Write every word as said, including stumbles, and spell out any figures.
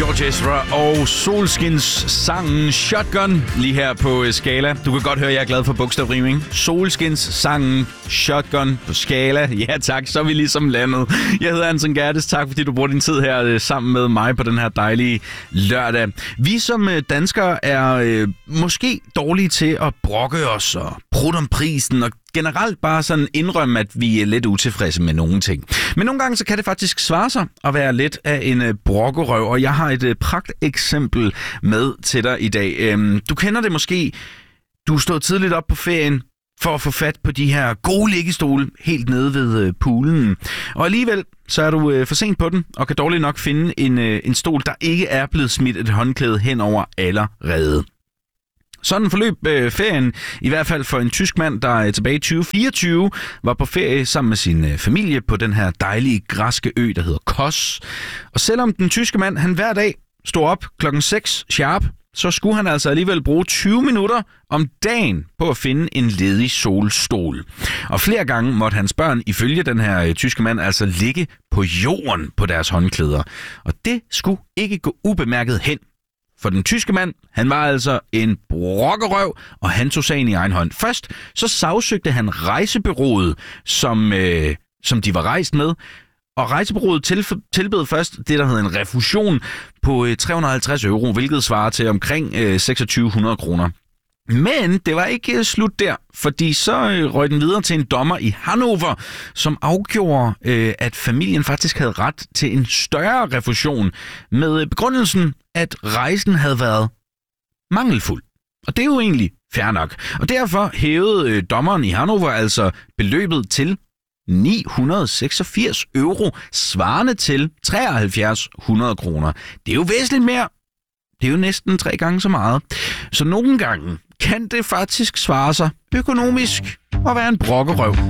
George Ezra og Solskins sangen Shotgun lige her på Skala. Du kan godt høre, at jeg er glad for bogstavriming. Solskins sangen Shotgun på Skala. Ja tak, så er vi ligesom landet. Jeg hedder Anton Gerdes. Tak fordi du bruger din tid her sammen med mig på den her dejlige lørdag. Vi som danskere er øh, måske dårlige til at brokke os og prutte om prisen og generelt bare sådan indrømme, at vi er lidt utilfredse med nogle ting. Men nogle gange så kan det faktisk svare sig at være lidt af en øh, brokkerøv, og jeg har et øh, pragteksempel med til dig i dag. Øhm, du kender det måske. Du stod tidligt op på ferien for at få fat på de her gode liggestole helt nede ved øh, poolen. Og alligevel så er du øh, for sent på den, og kan dårligt nok finde en, øh, en stol, der ikke er blevet smidt et håndklæde henover allerede. Sådan forløb øh, ferien, i hvert fald for en tysk mand, der øh, tilbage i tyve fireogtyve var på ferie sammen med sin øh, familie på den her dejlige græske ø, der hedder Kos. Og selvom den tyske mand, han hver dag stod op klokken seks sharp, så skulle han altså alligevel bruge tyve minutter om dagen på at finde en ledig solstol. Og flere gange måtte hans børn ifølge den her øh, tyske mand altså ligge på jorden på deres håndklæder. Og det skulle ikke gå ubemærket hen. For den tyske mand, han var altså en brokkerøv, og han tog sagen i egen hånd. Først så sagsøgte han rejsebureauet, som, øh, som de var rejst med. Og rejsebureauet til, tilbød først det, der hedder en refusion på øh, tre hundrede og halvtreds euro, hvilket svarer til omkring øh, seksogtyve hundrede kroner. Men det var ikke øh, slut der, fordi så øh, røg den videre til en dommer i Hannover, som afgjorde, øh, at familien faktisk havde ret til en større refusion med begrundelsen, at rejsen havde været mangelfuld. Og det er jo egentlig fair nok. Og derfor hævede øh, dommeren i Hannover altså beløbet til ni hundrede og seksogfirs euro, svarende til treoghalvfjerds hundrede kroner. Det er jo væsentligt mere. Det er jo næsten tre gange så meget. Så nogle gange kan det faktisk svare sig økonomisk at være en brokkerøv.